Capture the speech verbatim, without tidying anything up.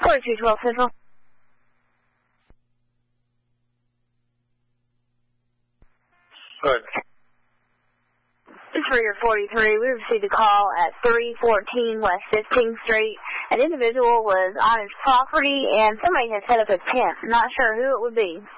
forty-two twelve Central. Good. For your forty-three, we received a call at three fourteen West fifteenth Street. An individual was on his property and somebody had set up a tent. Not sure who it would be.